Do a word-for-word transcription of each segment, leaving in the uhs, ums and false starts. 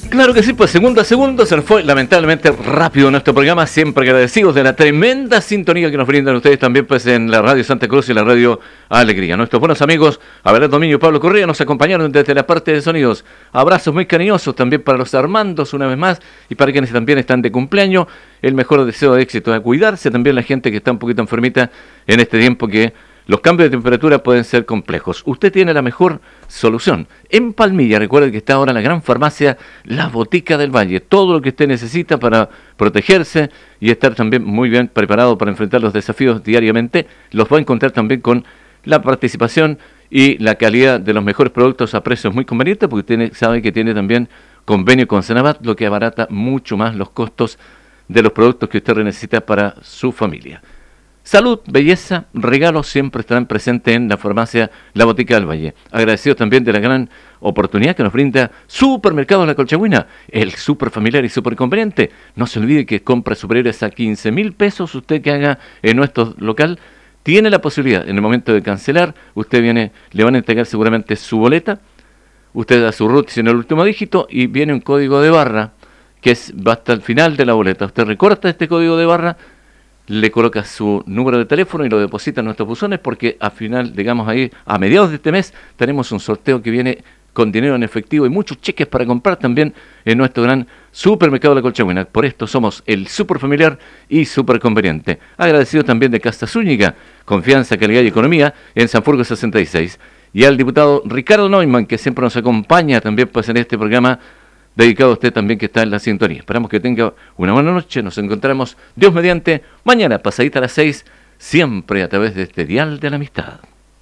Claro que sí, pues segundo a segundo se nos fue lamentablemente rápido nuestro programa, siempre agradecidos de la tremenda sintonía que nos brindan ustedes también pues en la Radio Santa Cruz y la Radio Alegría. Nuestros buenos amigos Abelardo Dominio y Pablo Correa nos acompañaron desde la parte de sonidos. Abrazos muy cariñosos también para los Armandos una vez más y para quienes también están de cumpleaños. El mejor deseo de éxito, a cuidarse también la gente que está un poquito enfermita en este tiempo que los cambios de temperatura pueden ser complejos. Usted tiene la mejor solución. En Palmilla, recuerde que está ahora la gran farmacia La Botica del Valle. Todo lo que usted necesita para protegerse y estar también muy bien preparado para enfrentar los desafíos diariamente, los va a encontrar también con la participación y la calidad de los mejores productos a precios muy convenientes, porque tiene, sabe que tiene también convenio con Senabat, lo que abarata mucho más los costos de los productos que usted necesita para su familia. Salud, belleza, regalos siempre estarán presentes en la farmacia La Botica del Valle. Agradecidos también de la gran oportunidad que nos brinda Supermercados La Colchagüina, el súper familiar y súper conveniente. No se olvide que compras superiores a quince mil pesos, usted que haga en nuestro local, tiene la posibilidad, en el momento de cancelar, usted viene, le van a entregar seguramente su boleta, usted da su R U T en el último dígito y viene un código de barra que es, va hasta el final de la boleta. Usted recorta este código de barra, le coloca su número de teléfono y lo deposita en nuestros buzones, porque al final, digamos ahí, a mediados de este mes, tenemos un sorteo que viene con dinero en efectivo y muchos cheques para comprar también en nuestro gran Supermercado La Colchagüina. Por esto somos el super familiar y super conveniente. Agradecido también de Casta Zúñiga, confianza, calidad y economía en Sanfurgo sesenta y seis. Y al diputado Ricardo Neumann, que siempre nos acompaña también pues en este programa, dedicado a usted también que está en la sintonía. Esperamos que tenga una buena noche. Nos encontramos, Dios mediante, mañana pasadita a las seis, siempre a través de este dial de la amistad.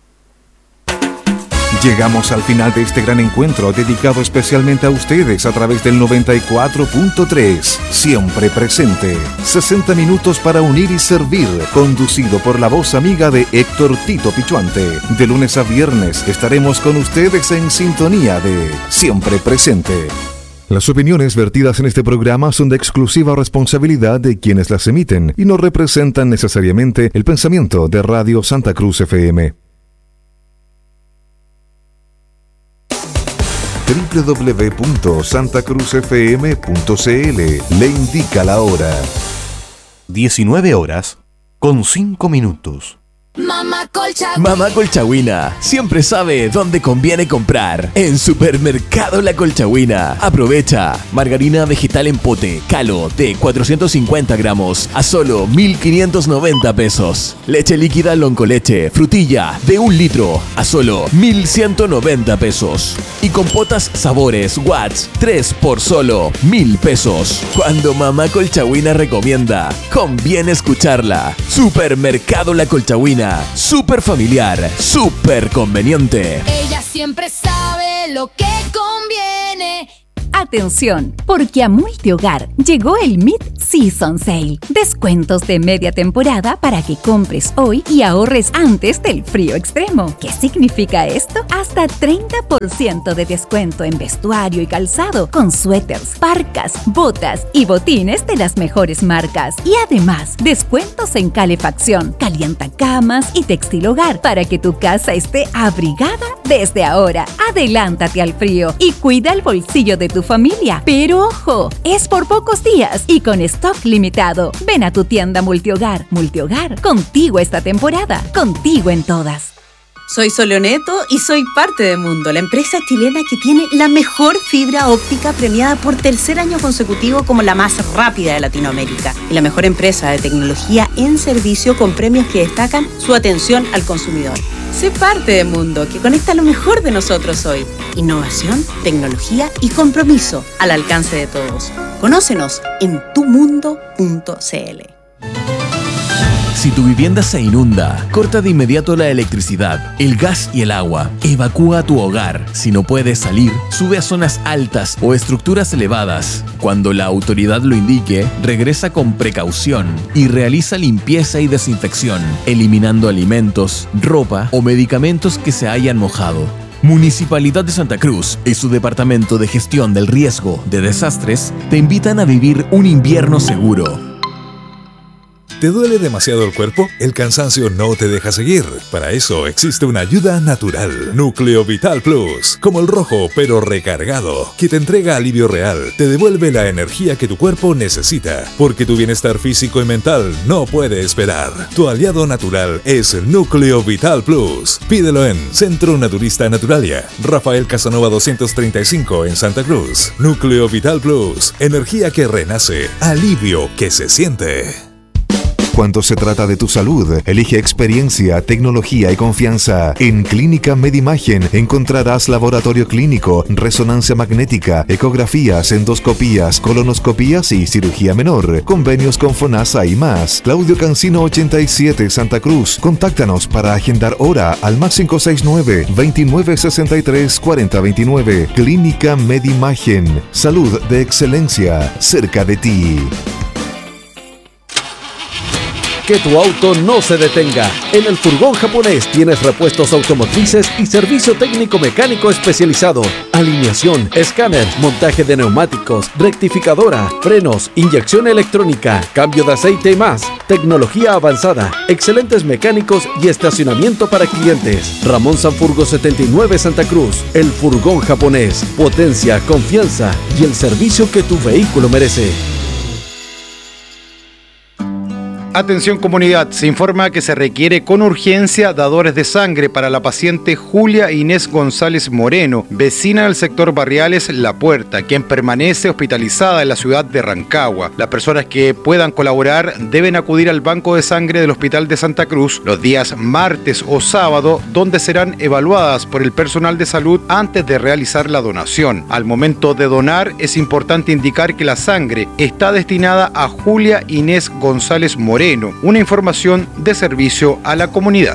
Llegamos al final de este gran encuentro dedicado especialmente a ustedes a través del noventa y cuatro punto tres. Siempre presente. sesenta minutos para unir y servir. Conducido por la voz amiga de Héctor Tito Pichuante. De lunes a viernes estaremos con ustedes en sintonía de Siempre Presente. Las opiniones vertidas en este programa son de exclusiva responsabilidad de quienes las emiten y no representan necesariamente el pensamiento de Radio Santa Cruz F M. doble u doble u doble u punto santa cruz f m punto c l le indica la hora. diecinueve horas con cinco minutos. Mamá Colchagüina. Mamá Colchagüina siempre sabe dónde conviene comprar. En Supermercado La Colchagüina. Aprovecha. Margarina vegetal en pote, Calo, de cuatrocientos cincuenta gramos, a solo mil quinientos noventa pesos. Leche líquida Loncoleche, frutilla, de un litro, a solo mil ciento noventa pesos. Y compotas sabores Watts, tres por solo mil pesos. Cuando Mamá Colchagüina recomienda, conviene escucharla. Supermercado La Colchagüina. Súper familiar, súper conveniente. Ella siempre sabe lo que conviene. Atención, porque a Multihogar llegó el Mid-Season Sale. Descuentos de media temporada para que compres hoy y ahorres antes del frío extremo. ¿Qué significa esto? Hasta treinta por ciento de descuento en vestuario y calzado, con suéteres, parcas, botas y botines de las mejores marcas. Y además, descuentos en calefacción, calientacamas y textil hogar para que tu casa esté abrigada desde ahora. Adelántate al frío y cuida el bolsillo de tu familia. Pero ojo, es por pocos días y con stock limitado. Ven a tu tienda Multihogar. Multihogar, contigo esta temporada, contigo en todas. Soy Soleoneto y soy parte de Mundo, la empresa chilena que tiene la mejor fibra óptica premiada por tercer año consecutivo como la más rápida de Latinoamérica y la mejor empresa de tecnología en servicio con premios que destacan su atención al consumidor. Sé parte de Mundo, que conecta lo mejor de nosotros hoy. Innovación, tecnología y compromiso al alcance de todos. Conócenos en tu mundo punto c l. Si tu vivienda se inunda, corta de inmediato la electricidad, el gas y el agua. Evacúa tu hogar. Si no puedes salir, sube a zonas altas o estructuras elevadas. Cuando la autoridad lo indique, regresa con precaución y realiza limpieza y desinfección, eliminando alimentos, ropa o medicamentos que se hayan mojado. Municipalidad de Santa Cruz y su Departamento de Gestión del Riesgo de Desastres te invitan a vivir un invierno seguro. ¿Te duele demasiado el cuerpo? ¿El cansancio no te deja seguir? Para eso existe una ayuda natural. Núcleo Vital Plus, como el rojo pero recargado, que te entrega alivio real, te devuelve la energía que tu cuerpo necesita, porque tu bienestar físico y mental no puede esperar. Tu aliado natural es Núcleo Vital Plus. Pídelo en Centro Naturista Naturalia, Rafael Casanova doscientos treinta y cinco en Santa Cruz. Núcleo Vital Plus, energía que renace, alivio que se siente. Cuando se trata de tu salud, elige experiencia, tecnología y confianza. En Clínica Medimagen encontrarás laboratorio clínico, resonancia magnética, ecografías, endoscopías, colonoscopías y cirugía menor. Convenios con FONASA y más. Claudio Cancino ochenta y siete, Santa Cruz. Contáctanos para agendar hora al más cinco seis nueve, veintinueve sesenta y tres, cuarenta veintinueve. Clínica Medimagen. Salud de excelencia cerca de ti. Que tu auto no se detenga. En el Furgón Japonés tienes repuestos automotrices y servicio técnico mecánico especializado. Alineación, escáner, montaje de neumáticos, rectificadora, frenos, inyección electrónica, cambio de aceite y más. Tecnología avanzada, excelentes mecánicos y estacionamiento para clientes. Ramón Sanfurgo setenta y nueve, Santa Cruz. El Furgón Japonés. Potencia, confianza y el servicio que tu vehículo merece. Atención comunidad, se informa que se requiere con urgencia dadores de sangre para la paciente Julia Inés González Moreno, vecina del sector Barriales La Puerta, quien permanece hospitalizada en la ciudad de Rancagua. Las personas que puedan colaborar deben acudir al banco de sangre del Hospital de Santa Cruz los días martes o sábado, donde serán evaluadas por el personal de salud antes de realizar la donación. Al momento de donar es importante indicar que la sangre está destinada a Julia Inés González Moreno. Una información de servicio a la comunidad.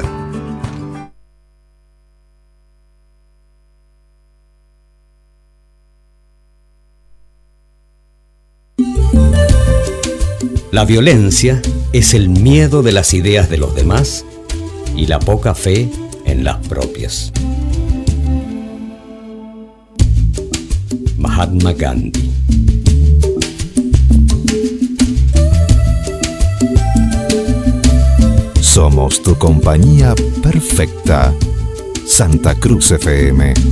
La violencia es el miedo de las ideas de los demás y la poca fe en las propias. Mahatma Gandhi. Somos tu compañía perfecta. Santa Cruz F M.